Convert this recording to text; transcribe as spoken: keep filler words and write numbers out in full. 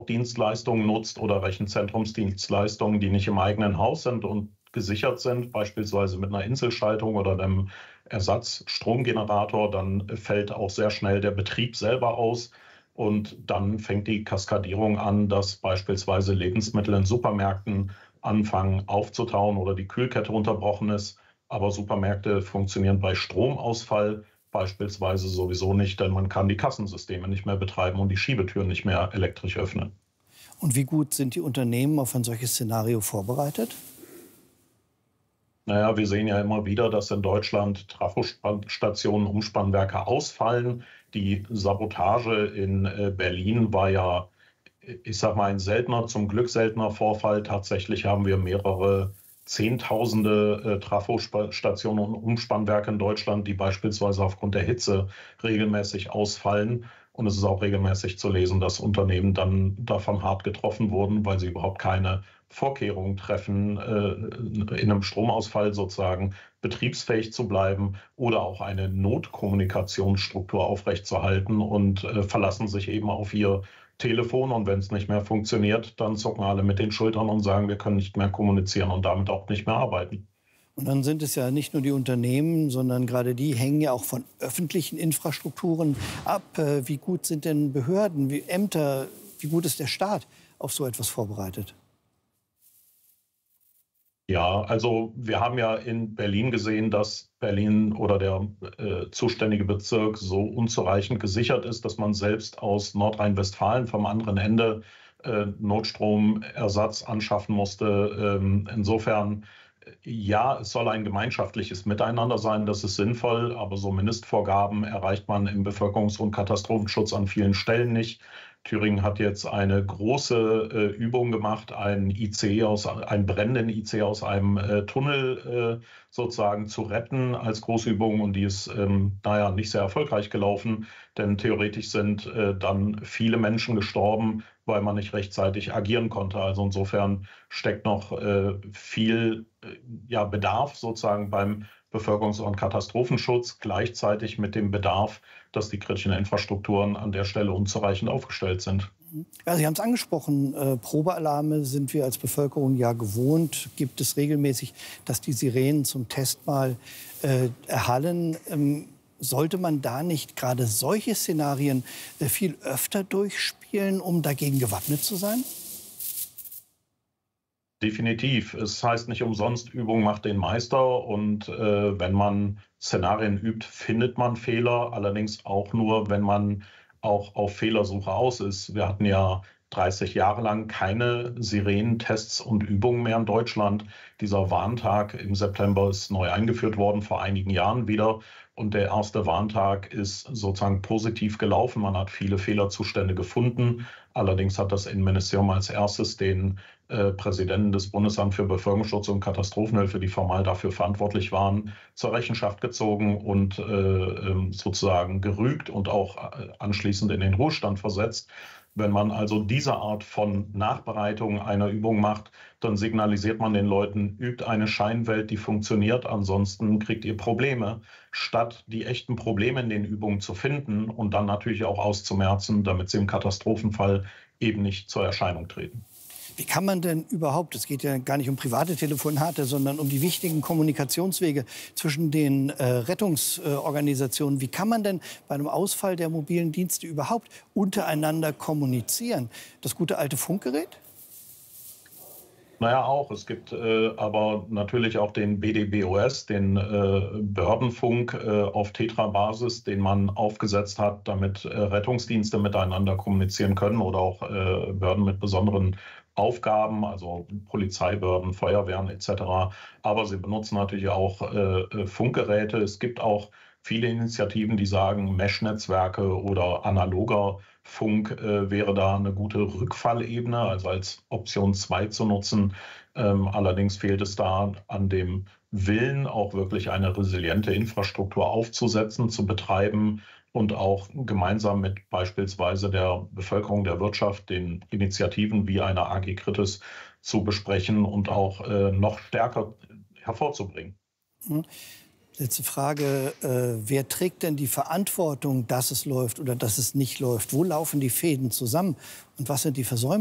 Dienstleistungen nutzt oder Rechenzentrumsdienstleistungen, die nicht im eigenen Haus sind und gesichert sind, beispielsweise mit einer Inselschaltung oder einem Ersatzstromgenerator, dann fällt auch sehr schnell der Betrieb selber aus. Und dann fängt die Kaskadierung an, dass beispielsweise Lebensmittel in Supermärkten anfangen aufzutauen oder die Kühlkette unterbrochen ist. Aber Supermärkte funktionieren bei Stromausfall beispielsweise sowieso nicht, denn man kann die Kassensysteme nicht mehr betreiben und die Schiebetüren nicht mehr elektrisch öffnen. Und wie gut sind die Unternehmen auf ein solches Szenario vorbereitet? Naja, wir sehen ja immer wieder, dass in Deutschland Trafostationen, Umspannwerke ausfallen. Die Sabotage in Berlin war ja, ich sag mal, ein seltener, zum Glück seltener Vorfall. Tatsächlich haben wir mehrere Zehntausende äh, Trafostationen und Umspannwerke in Deutschland, die beispielsweise aufgrund der Hitze regelmäßig ausfallen. Und es ist auch regelmäßig zu lesen, dass Unternehmen dann davon hart getroffen wurden, weil sie überhaupt keine Vorkehrungen treffen, äh, in einem Stromausfall sozusagen betriebsfähig zu bleiben oder auch eine Notkommunikationsstruktur aufrechtzuerhalten und äh, verlassen sich eben auf ihr Telefon. Und wenn es nicht mehr funktioniert, dann zucken alle mit den Schultern und sagen, wir können nicht mehr kommunizieren und damit auch nicht mehr arbeiten. Und dann sind es ja nicht nur die Unternehmen, sondern gerade die hängen ja auch von öffentlichen Infrastrukturen ab. Wie gut sind denn Behörden, wie Ämter, wie gut ist der Staat auf so etwas vorbereitet? Ja, also wir haben ja in Berlin gesehen, dass Berlin oder der äh, zuständige Bezirk so unzureichend gesichert ist, dass man selbst aus Nordrhein-Westfalen vom anderen Ende äh, Notstromersatz anschaffen musste. Ähm, insofern, ja, es soll ein gemeinschaftliches Miteinander sein, das ist sinnvoll, aber so Mindestvorgaben erreicht man im Bevölkerungs- und Katastrophenschutz an vielen Stellen nicht. Thüringen hat jetzt eine große äh, Übung gemacht, einen I C E aus, einen brennenden I C E aus einem äh, Tunnel äh, sozusagen zu retten als Großübung, und die ist ähm, naja, nicht sehr erfolgreich gelaufen, denn theoretisch sind äh, dann viele Menschen gestorben, weil man nicht rechtzeitig agieren konnte. Also insofern steckt noch äh, viel äh, ja, Bedarf sozusagen beim Bevölkerungs- und Katastrophenschutz, gleichzeitig mit dem Bedarf, dass die kritischen Infrastrukturen an der Stelle unzureichend aufgestellt sind. Ja, Sie haben es angesprochen, äh, Probealarme sind wir als Bevölkerung ja gewohnt. Gibt es regelmäßig, dass die Sirenen zum Test mal äh, erhallen. Ähm, sollte man da nicht gerade solche Szenarien äh, viel öfter durchspielen, um dagegen gewappnet zu sein? Definitiv. Es heißt nicht umsonst, Übung macht den Meister. Und äh, wenn man Szenarien übt, findet man Fehler. Allerdings auch nur, wenn man auch auf Fehlersuche aus ist. Wir hatten ja dreißig Jahre lang keine Sirenentests und Übungen mehr in Deutschland. Dieser Warntag im September ist neu eingeführt worden, vor einigen Jahren wieder. Und der erste Warntag ist sozusagen positiv gelaufen. Man hat viele Fehlerzustände gefunden. Allerdings hat das Innenministerium als erstes den äh, Präsidenten des Bundesamts für Bevölkerungsschutz und Katastrophenhilfe, die formal dafür verantwortlich waren, zur Rechenschaft gezogen und äh, sozusagen gerügt und auch äh, anschließend in den Ruhestand versetzt. Wenn man also diese Art von Nachbereitung einer Übung macht, dann signalisiert man den Leuten, übt eine Scheinwelt, die funktioniert, ansonsten kriegt ihr Probleme, statt die echten Probleme in den Übungen zu finden und dann natürlich auch auszumerzen, damit sie im Katastrophenfall eben nicht zur Erscheinung treten. Wie kann man denn überhaupt, es geht ja gar nicht um private Telefonate, sondern um die wichtigen Kommunikationswege zwischen den äh, Rettungsorganisationen, wie kann man denn bei einem Ausfall der mobilen Dienste überhaupt untereinander kommunizieren? Das gute alte Funkgerät? Naja, auch. Es gibt äh, aber natürlich auch den B D B O S, den äh, Behördenfunk äh, auf Tetra-Basis, den man aufgesetzt hat, damit äh, Rettungsdienste miteinander kommunizieren können oder auch äh, Behörden mit besonderen Aufgaben, also Polizeibehörden, Feuerwehren et cetera. Aber sie benutzen natürlich auch äh, Funkgeräte. Es gibt auch viele Initiativen, die sagen, Mesh-Netzwerke oder analoger Funk äh, wäre da eine gute Rückfallebene, also als Option zwei zu nutzen. Ähm, allerdings fehlt es da an dem Willen, auch wirklich eine resiliente Infrastruktur aufzusetzen, zu betreiben und auch gemeinsam mit beispielsweise der Bevölkerung, der Wirtschaft, den Initiativen wie einer A G Kritis zu besprechen und auch äh, noch stärker hervorzubringen. Mhm. Letzte Frage. Äh, wer trägt denn die Verantwortung, dass es läuft oder dass es nicht läuft? Wo laufen die Fäden zusammen? Und was sind die Versäumnisse?